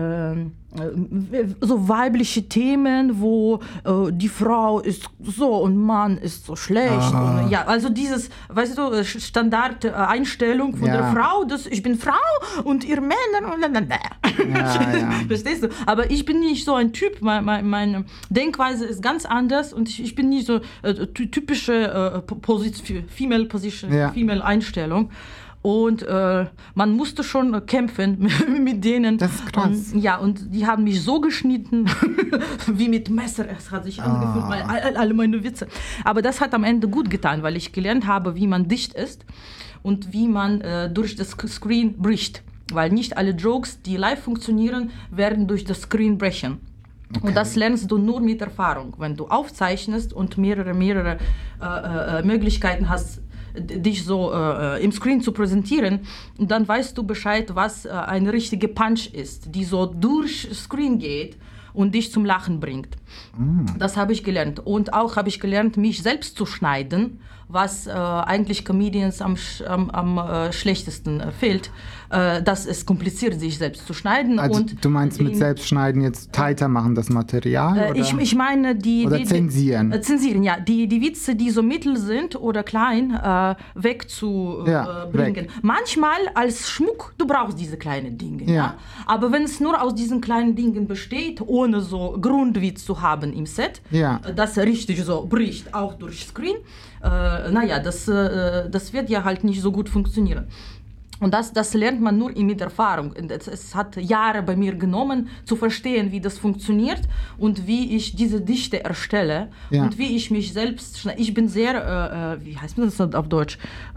A: so weibliche Themen, wo die Frau ist so und Mann ist so schlecht. Und, ja, also dieses, weißt du, Standardeinstellung von der Frau, ich bin Frau und ihr Männer und Verstehst du? Aber ich bin nicht so ein Typ, meine Denkweise ist ganz anders und ich bin nicht so typische Female Position, Female Einstellung. Und man musste schon kämpfen mit denen.
B: Das ist krass.
A: Und die haben mich so geschnitten, wie mit Messer. Es hat sich angefühlt, alle meine Witze. Aber das hat am Ende gut getan, weil ich gelernt habe, wie man dicht ist und wie man durch das Screen bricht. Weil nicht alle Jokes, die live funktionieren, werden durch das Screen brechen. Okay. Und das lernst du nur mit Erfahrung. Wenn du aufzeichnest und mehrere Möglichkeiten hast, dich so im Screen zu präsentieren, dann weißt du Bescheid, was eine richtige Punch ist, die so durch Screen geht und dich zum Lachen bringt. Das habe ich gelernt. Und auch habe ich gelernt, mich selbst zu schneiden, was eigentlich Comedians am schlechtesten fehlt. Das ist kompliziert, sich selbst zu schneiden.
B: Also
A: und
B: du meinst mit Selbstschneiden jetzt tighter machen das Material? Oder?
A: Ich meine
B: zensieren.
A: Zensieren, ja. Die Witze, die so mittel sind oder klein, wegzubringen. Manchmal als Schmuck, du brauchst diese kleinen Dinge. Ja. Aber wenn es nur aus diesen kleinen Dingen besteht, ohne so Grundwitz zu haben im Set, das richtig so bricht, auch durch Screen, das wird ja halt nicht so gut funktionieren. Und das lernt man nur mit Erfahrung. Es hat Jahre bei mir genommen, zu verstehen, wie das funktioniert und wie ich diese Dichte erstelle und wie ich mich selbst... Ich bin sehr, wie heißt das auf Deutsch?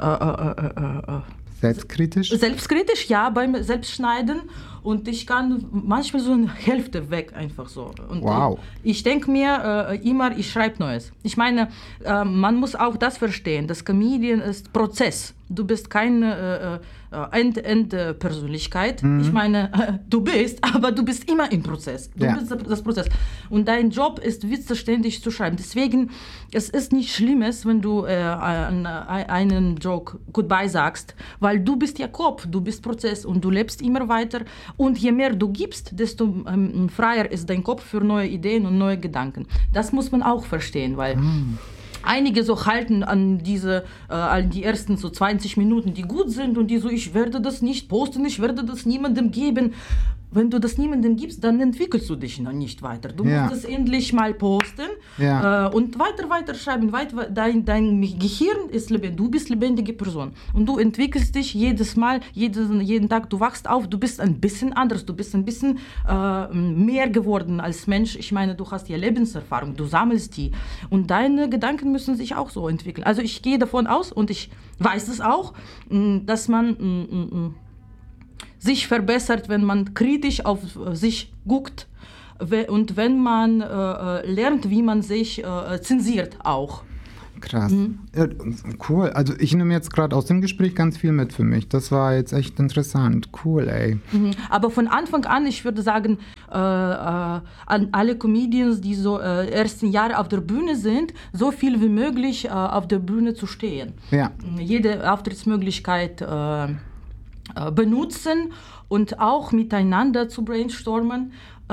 B: Selbstkritisch?
A: Selbstkritisch, ja, beim Selbstschneiden. Und ich kann manchmal so eine Hälfte weg, einfach so. Und
B: wow.
A: Ich denke mir immer, ich schreibe Neues. Ich meine, man muss auch das verstehen, das Comedian ist Prozess. Du bist keine End-Persönlichkeit. Ich meine, du bist, aber du bist immer im Prozess. Du bist das Prozess. Und dein Job ist, Witze ständig zu schreiben. Deswegen, es ist nichts Schlimmes, wenn du einen Joke Goodbye sagst, weil du bist ja Kopf, du bist Prozess und du lebst immer weiter. Und je mehr du gibst, desto freier ist dein Kopf für neue Ideen und neue Gedanken. Das muss man auch verstehen, weil einige so halten an die ersten so 20 Minuten, die gut sind und die so, ich werde das nicht posten, ich werde das niemandem geben. Wenn du das niemandem gibst, dann entwickelst du dich noch nicht weiter. Du musst es endlich mal posten und weiter schreiben. Dein Gehirn ist lebendig, du bist lebendige Person. Und du entwickelst dich jedes Mal, jeden Tag, du wachst auf, du bist ein bisschen anders, du bist ein bisschen mehr geworden als Mensch. Ich meine, du hast ja Lebenserfahrung, du sammelst die. Und deine Gedanken müssen sich auch so entwickeln. Also ich gehe davon aus und ich weiß es auch, dass man sich verbessert, wenn man kritisch auf sich guckt und wenn man lernt, wie man sich zensiert auch.
B: Krass. Ja, cool. Also ich nehme jetzt gerade aus dem Gespräch ganz viel mit für mich. Das war jetzt echt interessant. Cool, ey.
A: Aber von Anfang an, ich würde sagen, an alle Comedians, die so ersten Jahre auf der Bühne sind, so viel wie möglich auf der Bühne zu stehen.
B: Ja.
A: Jede Auftrittsmöglichkeit benutzen und auch miteinander zu brainstormen.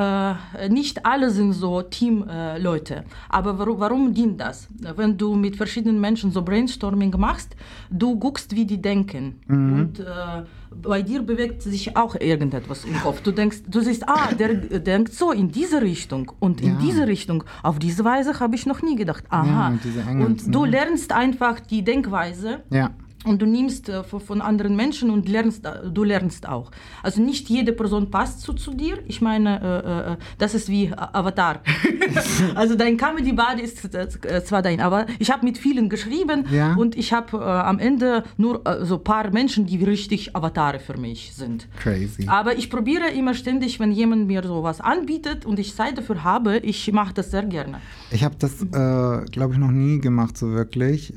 A: Nicht alle sind so Teamleute. Aber warum dient das? Wenn du mit verschiedenen Menschen so Brainstorming machst, du guckst, wie die denken. Und bei dir bewegt sich auch irgendetwas im Kopf. Du siehst, der denkt so in diese Richtung und in diese Richtung. Auf diese Weise habe ich noch nie gedacht. Aha. Und du lernst einfach die Denkweise.
B: Ja.
A: Und du nimmst von anderen Menschen und du lernst auch. Also nicht jede Person passt zu dir. Ich meine, das ist wie Avatar. Also dein Comedy Buddy ist zwar dein, aber ich habe mit vielen geschrieben und ich habe am Ende nur so ein paar Menschen, die richtig Avatare für mich sind.
B: Crazy.
A: Aber ich probiere immer ständig, wenn jemand mir sowas anbietet und ich Zeit dafür habe, ich mache das sehr gerne.
B: Ich habe das, glaube ich, noch nie gemacht so wirklich.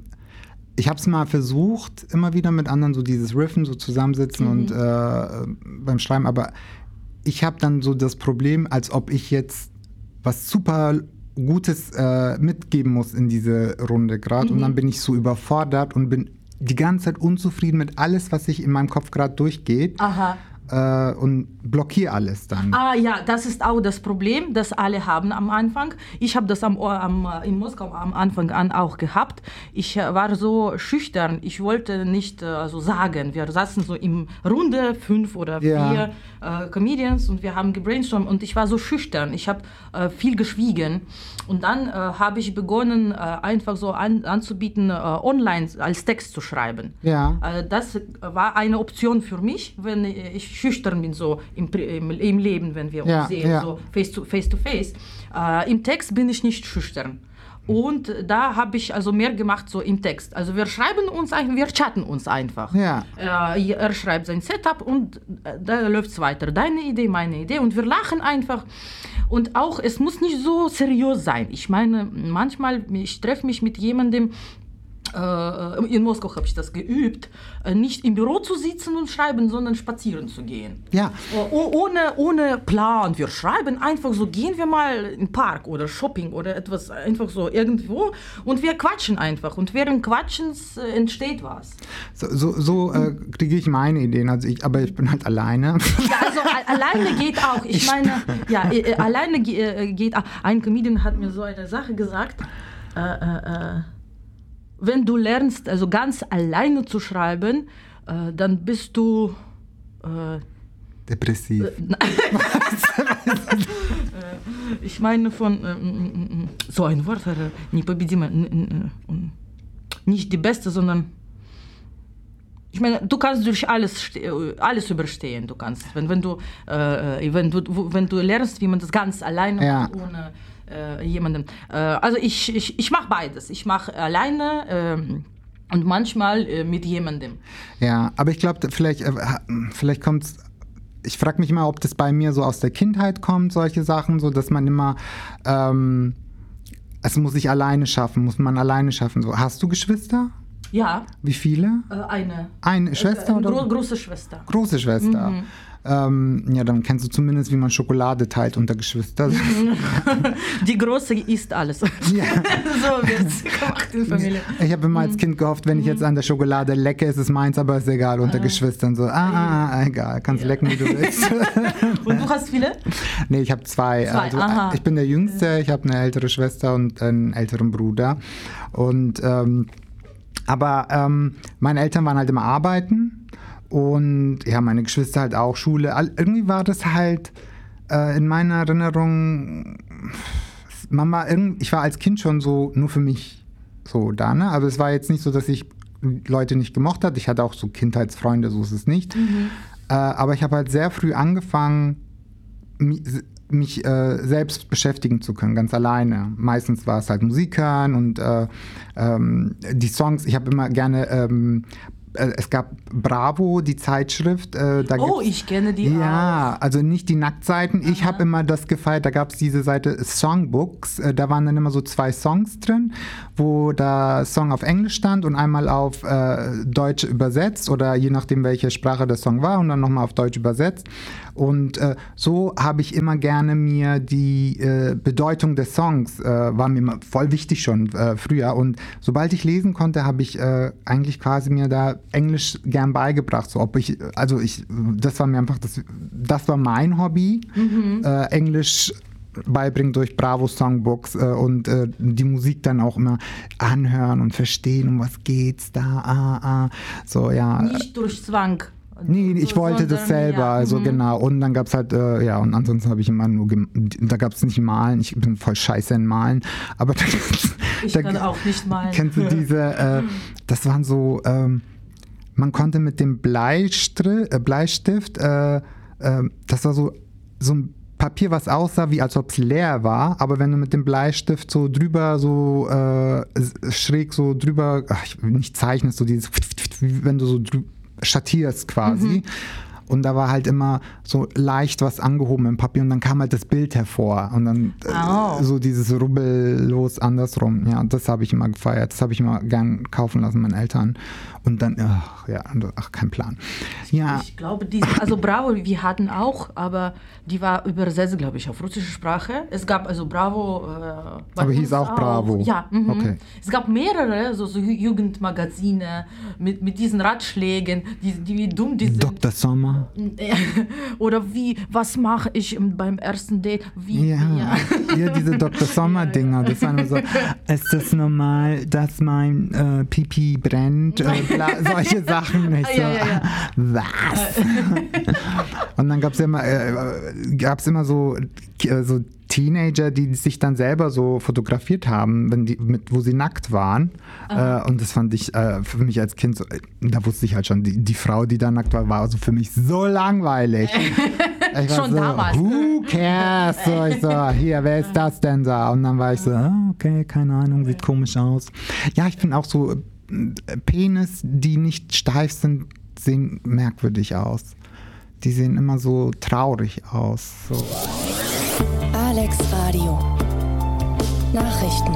B: Ich habe es mal versucht, immer wieder mit anderen so dieses Riffen, so zusammensitzen und beim Schreiben, aber ich habe dann so das Problem, als ob ich jetzt was super Gutes mitgeben muss in diese Runde gerade und dann bin ich so überfordert und bin die ganze Zeit unzufrieden mit alles, was sich in meinem Kopf gerade durchgeht.
A: Aha.
B: Und blockiere alles dann.
A: Ja, das ist auch das Problem, das alle haben am Anfang. Ich habe das in Moskau am Anfang an auch gehabt. Ich war so schüchtern, ich wollte nicht so sagen. Wir saßen so in Runde 5 oder 4 Comedians und wir haben gebrainstormt und ich war so schüchtern. Ich habe viel geschwiegen und dann habe ich begonnen, einfach so anzubieten, online als Text zu schreiben.
B: Ja.
A: Das war eine Option für mich, wenn ich schüchtern bin, so im Leben, wenn wir uns sehen, so face to face. Im Text bin ich nicht schüchtern. Und da habe ich also mehr gemacht so im Text. Also wir schreiben uns einfach, wir chatten uns einfach.
B: Ja.
A: Er schreibt sein Setup und da läuft es weiter. Deine Idee, meine Idee und wir lachen einfach. Und auch, es muss nicht so seriös sein. Ich meine, manchmal, ich treffe mich mit jemandem, in Moskau habe ich das geübt, nicht im Büro zu sitzen und schreiben, sondern spazieren zu gehen.
B: Ja.
A: Ohne Plan. Wir schreiben einfach so, gehen wir mal in den Park oder Shopping oder etwas, einfach so irgendwo und wir quatschen einfach. Und während Quatschens entsteht was.
B: So kriege ich meine Ideen. Aber ich bin halt alleine.
A: Ja, also alleine geht auch. Ich meine, alleine geht auch. Ein Comedian hat mir so eine Sache gesagt, wenn du lernst, also ganz alleine zu schreiben, dann bist du
B: depressiv.
A: Ich meine von so ein Wort, nicht die Beste, sondern ich meine, du kannst durch alles überstehen. Du kannst, wenn du lernst, wie man das ganz alleine macht, ohne jemanden. Also ich mache beides. Ich mache alleine und manchmal mit jemandem.
B: Ja, aber ich glaube, vielleicht kommt es. Ich frage mich immer, ob das bei mir so aus der Kindheit kommt, solche Sachen, so dass man immer es muss man alleine schaffen. So, hast du Geschwister?
A: Ja.
B: Wie viele? Eine Schwester oder?
A: Große Schwester.
B: Große Schwester. Ja, dann kennst du zumindest, wie man Schokolade teilt unter Geschwistern.
A: Die Große isst alles. Ja. So wird es gemacht in Familie.
B: Ich habe immer als Kind gehofft, wenn ich jetzt an der Schokolade lecke, ist es meins, aber ist egal, unter Geschwistern so, egal, kannst lecken, wie du willst.
A: Und du hast viele?
B: Nee, ich habe zwei. Also, ich bin der Jüngste, ich habe eine ältere Schwester und einen älteren Bruder. Und aber meine Eltern waren halt immer arbeiten. Und ja, meine Geschwister halt auch, Schule. Irgendwie war das halt in meiner Erinnerung, ich war als Kind schon so nur für mich so da, ne? Aber es war jetzt nicht so, dass ich Leute nicht gemocht habe. Ich hatte auch so Kindheitsfreunde, so ist es nicht. Aber ich habe halt sehr früh angefangen, mich selbst beschäftigen zu können, ganz alleine. Meistens war es halt Musik hören und die Songs, ich habe immer gerne es gab Bravo, die Zeitschrift.
A: Ich kenne die auch.
B: Ja, also nicht die Nacktseiten. Ich habe immer das gefeiert, da gab es diese Seite Songbooks. Da waren dann immer so 2 Songs drin, wo der Song auf Englisch stand und einmal auf Deutsch übersetzt oder je nachdem, welche Sprache der Song war und dann nochmal auf Deutsch übersetzt. Und so habe ich immer gerne mir die Bedeutung des Songs, war mir immer voll wichtig schon früher. Und sobald ich lesen konnte, habe ich eigentlich quasi mir da Englisch gern beigebracht. So, das war mir einfach, das war mein Hobby, Englisch beibringen durch Bravo Songbooks und die Musik dann auch immer anhören und verstehen, um was geht's da, so, ja.
A: Nicht durch Zwang.
B: Nee, ich wollte das selber, also genau. Und dann gab es halt, und ansonsten habe ich immer nur, da gab es nicht Malen, ich bin voll scheiße in Malen, aber
A: ich kann auch nicht malen.
B: Kennst du diese, das waren so, man konnte mit dem Bleistift, das war so ein Papier, was aussah, wie als ob es leer war, aber wenn du mit dem Bleistift so drüber, so schräg so drüber, nicht zeichnest, so dieses, wenn du so schattierst quasi. Und da war halt immer so leicht was angehoben im Papier und dann kam halt das Bild hervor und dann so dieses rubbellos andersrum. Ja, das habe ich immer gefeiert. Das habe ich immer gern kaufen lassen, meinen Eltern. Und dann, kein Plan. Ja.
A: Ich glaube, also Bravo, wir hatten auch, aber die war übersetzt, glaube ich, auf russische Sprache. Es gab also Bravo.
B: Aber hieß auch Bravo?
A: Ja, okay. Es gab mehrere so Jugendmagazine mit diesen Ratschlägen, wie dumm die sind.
B: Dr. Sommer.
A: Oder was mache ich beim ersten Date?
B: Ja, diese Dr. Sommer-Dinger, das waren so, ist das normal, dass mein Pipi brennt? Solche Sachen. Ich so, was? Und dann gab es immer so Teenager, die sich dann selber so fotografiert haben, wo sie nackt waren. Und das fand ich für mich als Kind so, da wusste ich halt schon, die Frau, die da nackt war also für mich so langweilig. Ich war
A: schon so, damals.
B: Who cares? So, ich so, hier, wer ist das denn da? Und dann war ich so, okay, keine Ahnung, sieht komisch aus. Ja, ich finde auch so Penis, die nicht steif sind, sehen merkwürdig aus. Die sehen immer so traurig aus. So.
C: Alex Radio Nachrichten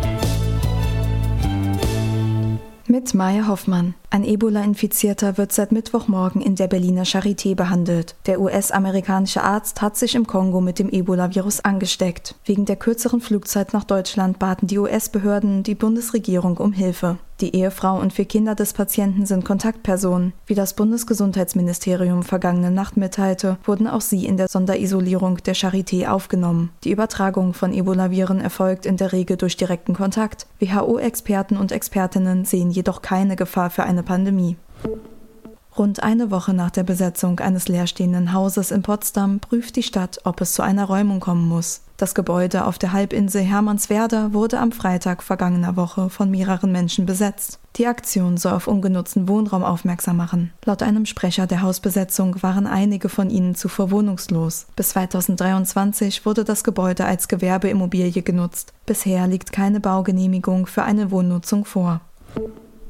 C: mit Maya Hoffmann. Ein Ebola-Infizierter wird seit Mittwochmorgen in der Berliner Charité behandelt. Der US-amerikanische Arzt hat sich im Kongo mit dem Ebola-Virus angesteckt. Wegen der kürzeren Flugzeit nach Deutschland baten die US-Behörden die Bundesregierung um Hilfe. Die Ehefrau und 4 Kinder des Patienten sind Kontaktpersonen. Wie das Bundesgesundheitsministerium vergangene Nacht mitteilte, wurden auch sie in der Sonderisolierung der Charité aufgenommen. Die Übertragung von Ebola-Viren erfolgt in der Regel durch direkten Kontakt. WHO-Experten und Expertinnen sehen jedoch keine Gefahr für eine Pandemie. Rund eine Woche nach der Besetzung eines leerstehenden Hauses in Potsdam prüft die Stadt, ob es zu einer Räumung kommen muss. Das Gebäude auf der Halbinsel Hermannswerder wurde am Freitag vergangener Woche von mehreren Menschen besetzt. Die Aktion soll auf ungenutzten Wohnraum aufmerksam machen. Laut einem Sprecher der Hausbesetzung waren einige von ihnen zuvor wohnungslos. Bis 2023 wurde das Gebäude als Gewerbeimmobilie genutzt. Bisher liegt keine Baugenehmigung für eine Wohnnutzung vor.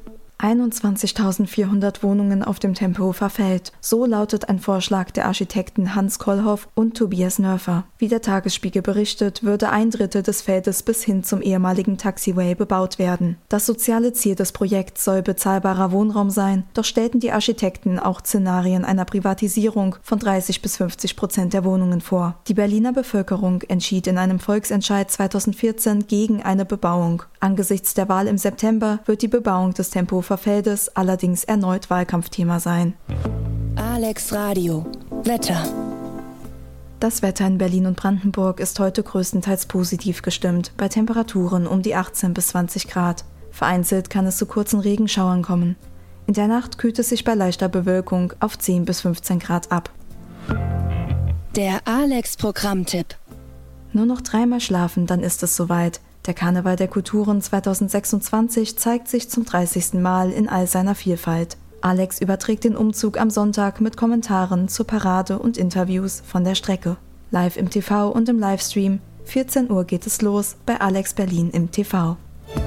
C: 21.400 Wohnungen auf dem Tempelhofer Feld. So lautet ein Vorschlag der Architekten Hans Kollhoff und Tobias Nörfer. Wie der Tagesspiegel berichtet, würde 1/3 des Feldes bis hin zum ehemaligen Taxiway bebaut werden. Das soziale Ziel des Projekts soll bezahlbarer Wohnraum sein, doch stellten die Architekten auch Szenarien einer Privatisierung von 30-50% der Wohnungen vor. Die Berliner Bevölkerung entschied in einem Volksentscheid 2014 gegen eine Bebauung. Angesichts der Wahl im September wird die Bebauung des Tempelhofer Feldes allerdings erneut Wahlkampfthema sein.
D: Alex Radio. Wetter.
C: Das Wetter in Berlin und Brandenburg ist heute größtenteils positiv gestimmt, bei Temperaturen um die 18 bis 20 Grad. Vereinzelt kann es zu kurzen Regenschauern kommen. In der Nacht kühlt es sich bei leichter Bewölkung auf 10 bis 15 Grad ab.
D: Der Alex-Programmtipp.
C: Nur noch 3-mal schlafen, dann ist es soweit. Der Karneval der Kulturen 2026 zeigt sich zum 30. Mal in all seiner Vielfalt. Alex überträgt den Umzug am Sonntag mit Kommentaren zur Parade und Interviews von der Strecke. Live im TV und im Livestream. 14 Uhr geht es los bei Alex Berlin im TV.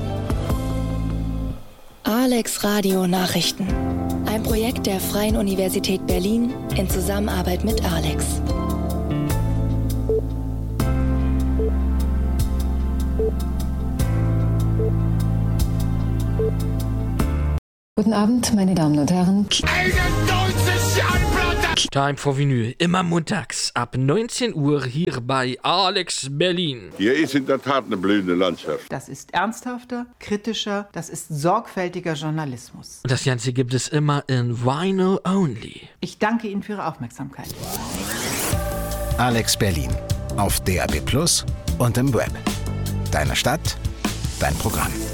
D: Alex Radio Nachrichten. Ein Projekt der Freien Universität Berlin in Zusammenarbeit mit Alex.
E: Guten Abend, meine Damen und Herren.
F: Time for Vinyl, immer montags ab 19 Uhr hier bei Alex Berlin.
G: Hier ist in der Tat eine blühende Landschaft.
H: Das ist ernsthafter, kritischer, das ist sorgfältiger Journalismus.
F: Und das Ganze gibt es immer in Vinyl Only.
H: Ich danke Ihnen für Ihre Aufmerksamkeit.
I: Alex Berlin auf DAB+ und im Web. Deine Stadt, dein Programm.